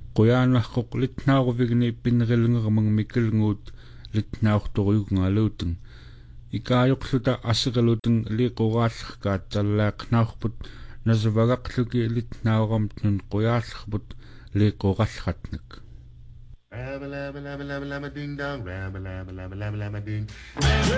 quyaanarqoq litnaaruvigni pinnerilngermang mikkelnguut litnaartoriugngaluuteng ikaajoqluta assiqaluteng liiquraallерkaat tallaaqnaarput nasavagaqluki litnaaramtnun quyaallerput liiqurallratnak Rabba labba labba labba labba ding dong, rabba labba labba labba labba ding.